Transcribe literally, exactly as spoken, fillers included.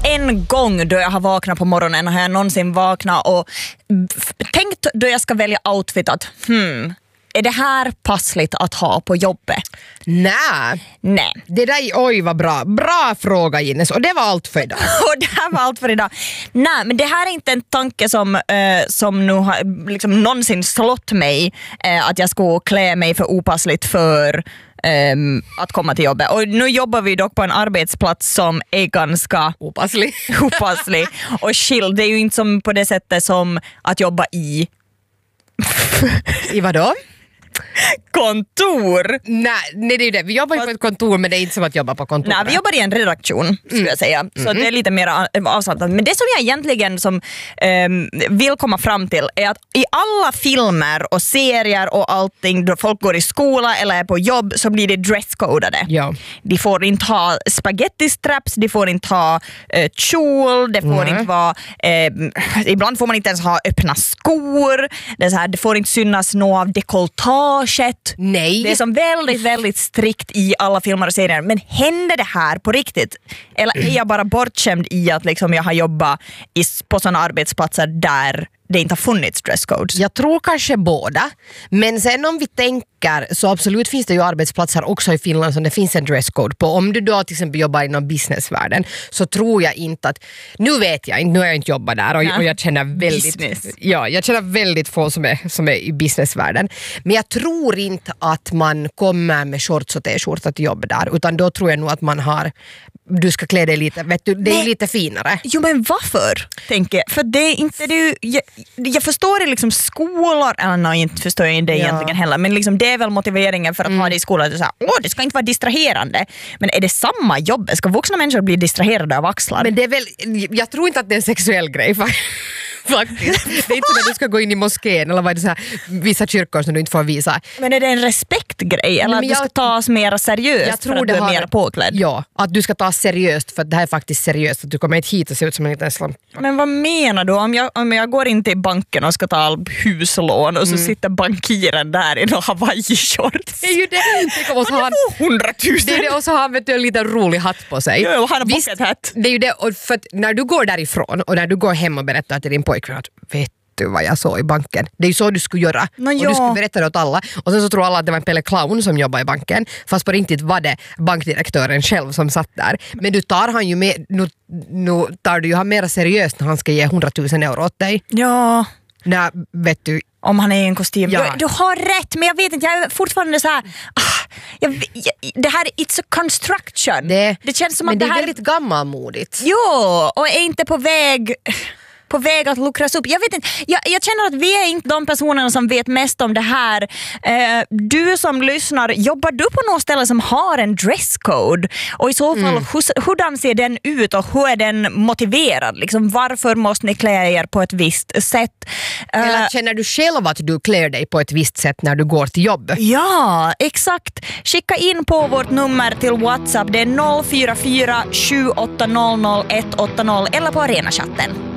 en gång då jag har vaknat på morgonen har jag någonsin vaknat och f- tänkt då jag ska välja outfit att hmm, är det här passligt att ha på jobbet? Nej. Nej. Det där, oj vad bra. Bra fråga Ines. Och det var allt för idag. Och det här var allt för idag. Nej, men det här är inte en tanke som, eh, som nu har liksom någonsin slått mig eh, att jag ska klä mig för opassligt för Um, att komma till jobbet. Och nu jobbar vi dock på en arbetsplats som är ganska Opasslig. opasslig och chill. Det är ju inte som på det sättet som att jobba i I vad då? kontor. Nej, nej, det är ju det. Vi jobbar ju på ett kontor, men det är inte som att jobba på kontor. Nej, vi jobbar i en redaktion skulle jag säga. Så Mm. det är lite mer avslappnat. Men det som jag egentligen som, um, vill komma fram till är att i alla filmer och serier och allting då folk går i skola eller är på jobb så blir det dresscodade. Ja. De får inte ha spaghetti straps, de får inte ha uh, kjol, det får Nej. inte vara uh, ibland får man inte ens ha öppna skor. Det, är så här, det får inte synas något av dekolletaget. Nej. Det är som väldigt, väldigt strikt i alla filmer och serier. Men händer det här på riktigt? Eller är jag bara bortskämd i att liksom jag har jobbat i, på sådana arbetsplatser där det inte har funnits dresscodes? Jag tror kanske båda. Men sen om vi tänker så absolut finns det ju arbetsplatser också i Finland som det finns en dresscode på. Om du då till exempel jobbar inom businessvärlden så tror jag inte att... Nu vet jag inte, nu har jag inte jobbat där och, och jag känner väldigt... Business. Ja, jag känner väldigt få som är, som är i businessvärlden. Men jag tror inte att man kommer med shorts och t-skjorta till jobb där. Utan då tror jag nog att man har... Du ska klä dig lite, vet du, det är Nej. lite finare. Jo, men varför? Tänker jag. För det är inte det ju, jag, jag förstår det liksom skolor, eller nej, inte förstår jag det Ja. egentligen heller, men liksom det är väl motiveringen för att Mm. ha det i skolan. Det, är så här, åh, det ska inte vara distraherande. Men är det samma jobb? Ska vuxna människor bli distraherade av axlar? Men det är väl, jag tror inte att det är en sexuell grej faktiskt. Det är inte så att du ska gå in i moskén eller vad är det så här, vissa kyrkor som du inte får visa. Men är det en respektgrej? Eller Men att du jag- ska tas mer seriöst Jag för tror att det du är har, mer påklädd? Ja, att du ska ta seriöst för det här är faktiskt seriöst. Att du kommer inte hit och se ut som en liten slam. Men vad menar du? Om jag, om jag går in till banken och ska ta all huslån och så Mm. sitter bankiren där i några Hawaii-shorts. Det är ju det. Tänk om oss ha en, Hundratusen! det är det, och så har du en liten rolig hatt på sig. Jo, och han har Visst, bucket hat. det är ju det, och för att när du går därifrån och när du går hem och berättar till din pojkvän att vet du vad jag såg i banken. Det är ju så du skulle göra. Nå, och ja. du skulle berätta det åt alla. Och sen så tror alla att det var en Pelle Clown som jobbar i banken. Fast på riktigt var det bankdirektören själv som satt där. Men du tar han ju med, nu, nu tar du ju han mer seriöst när han ska ge hundratusen euro åt dig. Ja, När, vet du, om han är i en kostym. Ja. Du, du har rätt, men jag vet inte, jag är fortfarande så här. Ah, jag, jag, det här it's a construction. det, det känns som men att det det är här väldigt gammalmodigt. Jo, och är inte på väg på väg att luckras upp. Jag vet inte, jag, jag känner att vi är inte de personerna som vet mest om det här. Eh, du som lyssnar, jobbar du på något ställe som har en dresscode? Och i så fall, Mm. hur, hurdan ser den ut och hur är den motiverad? Liksom, varför måste ni klä er på ett visst sätt? Eh, Eller känner du själv att du klär dig på ett visst sätt när du går till jobb? Ja, exakt. Skicka in på vårt nummer till WhatsApp. Det är noll fyra fyra sju åtta noll noll ett åtta noll eller på Arenachatten.